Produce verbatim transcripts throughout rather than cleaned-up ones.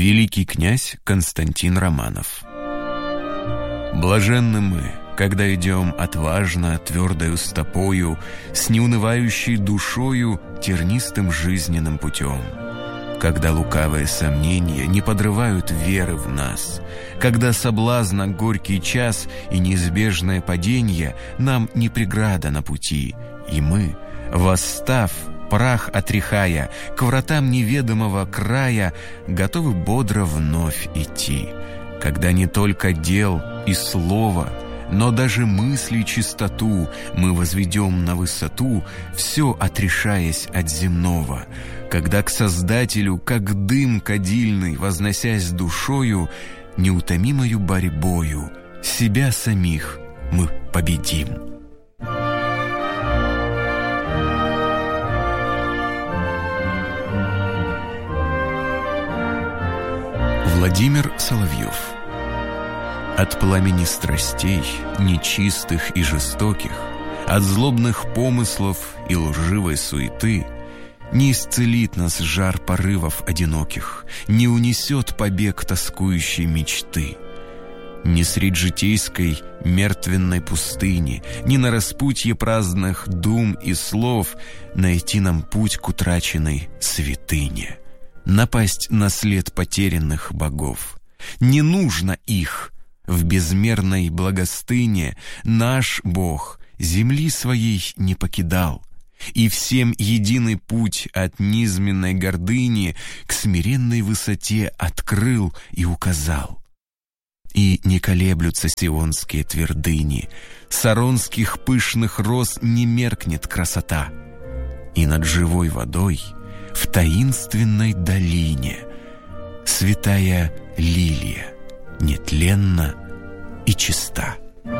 Великий князь Константин Романов. Блаженны мы, когда идем отважно, твердою стопою, с неунывающей душою, тернистым жизненным путем. Когда лукавые сомнения не подрывают веры в нас, когда соблазна горький час и неизбежное падение нам не преграда на пути, и мы, восстав, прах отряхая, к вратам неведомого края, готовы бодро вновь идти, когда не только дел и слова, но даже мысли чистоту мы возведем на высоту, все отрешаясь от земного, когда к Создателю, как дым кадильный, возносясь душою, неутомимою борьбою, себя самих мы победим. Владимир Соловьев. От пламени страстей, нечистых и жестоких, от злобных помыслов и лживой суеты не исцелит нас жар порывов одиноких, не унесет побег тоскующей мечты. Ни средь житейской мертвенной пустыни, ни на распутье праздных дум и слов найти нам путь к утраченной святыне, напасть на след потерянных богов. Не нужно их. В безмерной благостыне наш Бог земли своей не покидал, и всем единый путь от низменной гордыни к смиренной высоте открыл и указал. И не колеблются сионские твердыни, саронских пышных роз не меркнет красота, и над живой водой в таинственной долине святая лилия нетленна и чиста.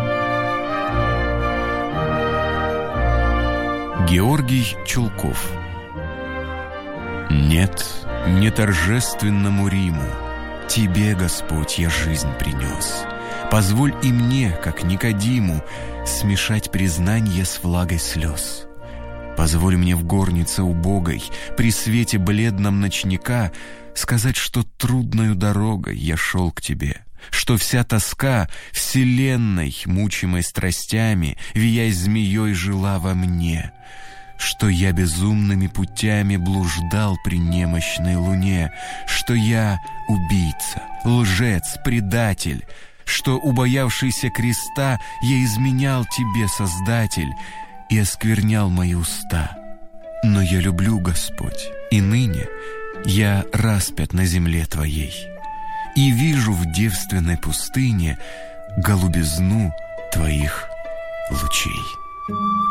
Георгий Чулков. Нет, не торжественному Риму Тебе, Господь, я жизнь принес. Позволь и мне, как Никодиму, смешать признанье с влагой слез. Позволь мне в горнице убогой, при свете бледном ночника, сказать, что трудною дорогой я шел к Тебе, что вся тоска вселенной, мучимой страстями, виясь змеей, жила во мне, что я безумными путями блуждал при немощной луне, что я убийца, лжец, предатель, что, убоявшийся креста, я изменял Тебе, Создатель, и осквернял мои уста. Но я люблю, Господь, и ныне я распят на земле Твоей, и вижу в девственной пустыне голубизну Твоих лучей.